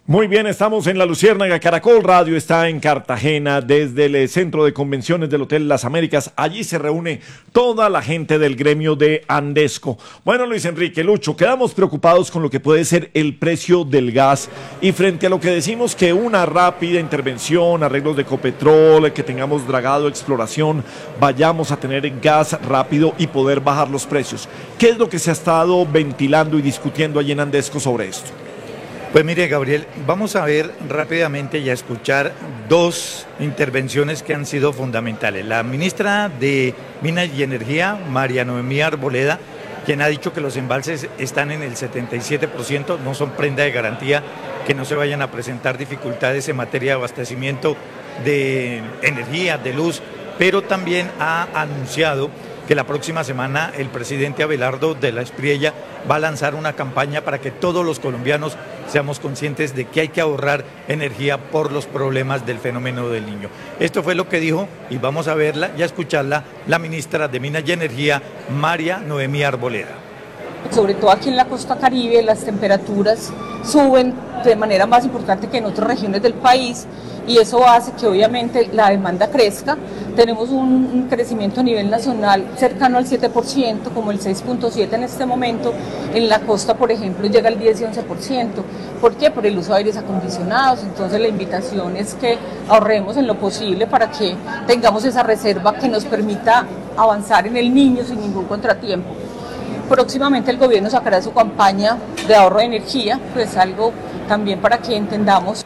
Muy bien, estamos en La Luciérnaga. Caracol Radio está en Cartagena desde el centro de convenciones del Hotel Las Américas. Allí se reúne toda la gente del gremio de Andesco. Bueno, Luis Enrique, Lucho, quedamos preocupados con lo que puede ser el precio del gas y frente a lo que decimos que una rápida intervención, arreglos de Ecopetrol, que tengamos dragado, exploración, vayamos a tener gas rápido y poder bajar los precios. ¿Qué es lo que se ha estado ventilando y discutiendo allí en Andesco sobre esto? Pues mire, Gabriel, vamos a ver rápidamente y a escuchar dos intervenciones que han sido fundamentales. La ministra de Minas y Energía, María Noemí Arboleda, quien ha dicho que los embalses están en el 77%, no son prenda de garantía, que no se vayan a presentar dificultades en materia de abastecimiento de energía, de luz, pero también ha anunciado que la próxima semana el presidente Abelardo de la Espriella va a lanzar una campaña para que todos los colombianos seamos conscientes de que hay que ahorrar energía por los problemas del fenómeno del Niño. Esto fue lo que dijo, y vamos a verla y a escucharla, la ministra de Minas y Energía, María Noemí Arboleda. Sobre todo aquí en la costa Caribe, las temperaturas suben de manera más importante que en otras regiones del país y eso hace que obviamente la demanda crezca. Tenemos un crecimiento a nivel nacional cercano al 7%, como el 6.7% en este momento. En la costa, por ejemplo, llega al 10 y 11%. ¿Por qué? Por el uso de aires acondicionados. Entonces la invitación es que ahorremos en lo posible para que tengamos esa reserva que nos permita avanzar en el Niño sin ningún contratiempo. Próximamente el gobierno sacará su campaña de ahorro de energía, pues algo también para que entendamos.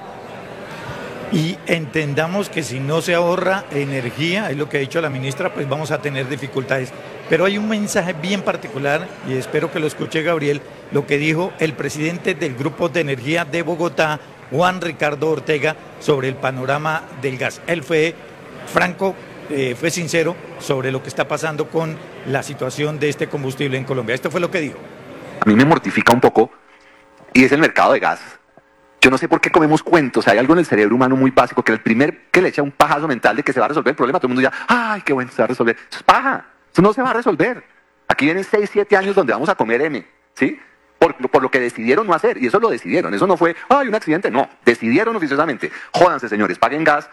Y entendamos que si no se ahorra energía, es lo que ha dicho la ministra, pues vamos a tener dificultades. Pero hay un mensaje bien particular, y espero que lo escuche Gabriel, lo que dijo el presidente del Grupo de Energía de Bogotá, Juan Ricardo Ortega, sobre el panorama del gas. Él fue franco, fue sincero sobre lo que está pasando con la situación de este combustible en Colombia. Esto fue lo que dijo. A mí me mortifica un poco, y es el mercado de gas. Yo no sé por qué comemos cuentos. Hay algo en el cerebro humano muy básico que el primer que le echa un pajazo mental de que se va a resolver el problema, todo el mundo ya, ¡ay, qué bueno, se va a resolver! Eso es paja. Eso no se va a resolver. Aquí vienen 6, 7 años donde vamos a comer M, ¿sí? Por lo que decidieron no hacer. Y eso lo decidieron. Eso no fue, ¡ay, un accidente! No. Decidieron oficiosamente. Jódanse, señores, paguen gas,